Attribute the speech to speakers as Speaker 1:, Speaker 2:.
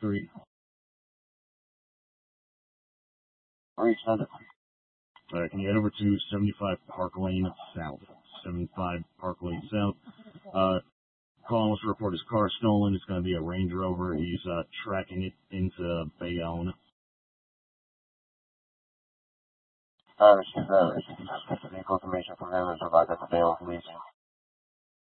Speaker 1: Street. Can you head over to 75 Park Lane South? 75 Park Lane South. Calling us to report his car stolen. It's going to be a Range Rover. He's tracking it into Bayonne.
Speaker 2: Vehicle information from him and provide that to Bayonne Police.